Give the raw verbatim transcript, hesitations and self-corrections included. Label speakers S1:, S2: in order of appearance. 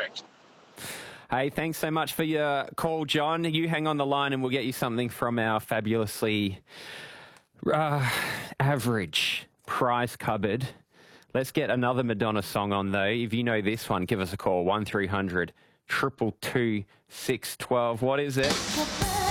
S1: correct.
S2: Hey, thanks so much for your call, John. You hang on the line and we'll get you something from our fabulously uh, average prize cupboard. Let's get another Madonna song on, though. If you know this one, give us a call, one three hundred, two two two, six one two. What is it?